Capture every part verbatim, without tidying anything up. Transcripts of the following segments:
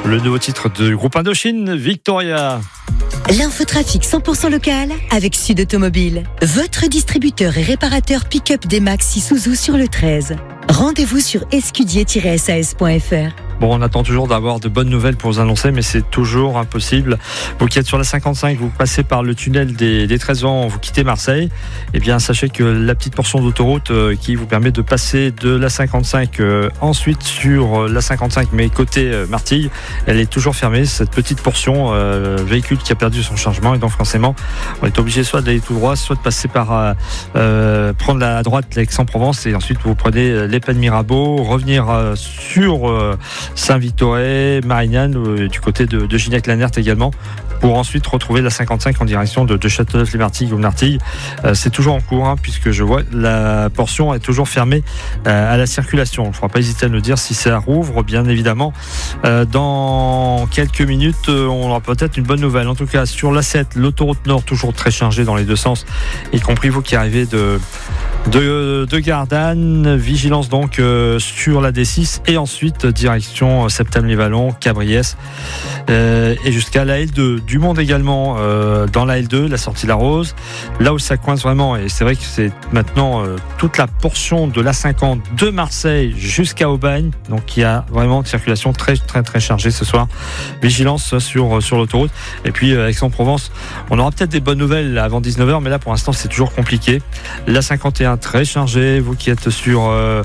Le nouveau titre du groupe Indochine, Victoria. L'infotrafic cent pour cent local avec Sud Automobile. Votre distributeur et réparateur pick-up D-Max Isuzu sur le treize. Rendez-vous sur escudier tiret s a s point f r. Bon, on attend toujours d'avoir de bonnes nouvelles pour vous annoncer, mais c'est toujours impossible. Vous qui êtes sur la cinquante-cinq, vous passez par le tunnel des, des treize ans, vous quittez Marseille, eh bien, sachez que la petite portion d'autoroute euh, qui vous permet de passer de la cinquante-cinq euh, ensuite sur la cinquante-cinq, mais côté euh, Martigues, elle est toujours fermée, cette petite portion euh, véhicule qui a perdu son chargement, et donc forcément, on est obligé soit d'aller tout droit, soit de passer par euh, euh, prendre la droite l'Aix-en-Provence, et ensuite vous prenez les Pays de Mirabeau, revenir euh, sur euh, Saint-Victoré, Marignane, euh, du côté de, de Gignac-Lanert également, pour ensuite retrouver la cinquante-cinq en direction de, de Châteauneuf-les-Martigues ou Martigues. Euh, c'est toujours en cours, hein, puisque je vois la portion est toujours fermée euh, à la circulation. Il ne faudra pas hésiter à nous dire si ça rouvre, bien évidemment. Euh, dans quelques minutes, euh, on aura peut-être une bonne nouvelle. En tout cas, sur l'A sept, l'autoroute Nord, toujours très chargée dans les deux sens, y compris vous qui arrivez de... De, de Gardanne, vigilance donc euh, sur la D six et ensuite direction euh, Septame-les-Vallons, Cabriès euh, et jusqu'à la L deux. Du monde également euh, dans la L deux, la sortie La Rose, là où ça coince vraiment, et c'est vrai que c'est maintenant euh, toute la portion de l'A cinquante de Marseille jusqu'à Aubagne, donc il y a vraiment une circulation très très très chargée ce soir. Vigilance sur, sur l'autoroute. Et puis euh, Aix-en-Provence, on aura peut-être des bonnes nouvelles avant dix-neuf heures, mais là pour l'instant c'est toujours compliqué. La cinquante et un très chargé, vous qui êtes sur euh,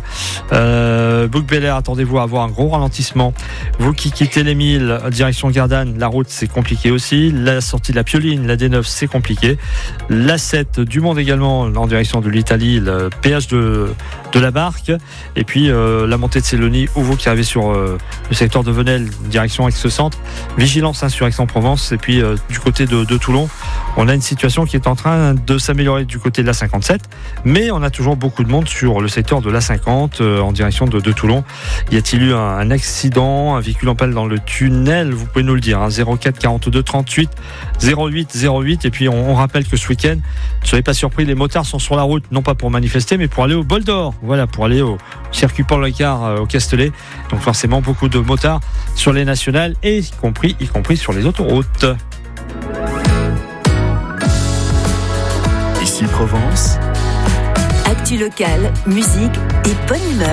euh, Bouc-Bel-Air, attendez-vous à avoir un gros ralentissement. Vous qui quittez les milles, direction Gardanne, la route c'est compliqué aussi. La sortie de la Pioline, la D neuf c'est compliqué. La sept du monde également en direction de l'Italie, le péage de, de la Barque, et puis euh, la montée de Célonie, ou vous qui arrivez sur euh, le secteur de Venelle, direction Aix-Centre. Vigilance hein, sur Aix-en-Provence, et puis euh, du côté de, de Toulon, on a une situation qui est en train de s'améliorer du côté de la cinquante-sept, mais on a toujours beaucoup de monde sur le secteur de l'A cinquante euh, en direction de, de Toulon. Y a-t-il eu un, un accident, un véhicule en panne dans le tunnel? Vous pouvez nous le dire, hein, zéro quatre quarante-deux trente-huit zéro huit zéro huit. Et puis on, on rappelle que ce week-end, ne soyez pas surpris, les motards sont sur la route, non pas pour manifester, mais pour aller au Bol d'Or. Voilà, pour aller au circuit Paul-Ricard euh, au Castellet. Donc forcément beaucoup de motards sur les nationales et y compris, y compris sur les autoroutes. Ici Provence. Actu local, musique et bonne humeur.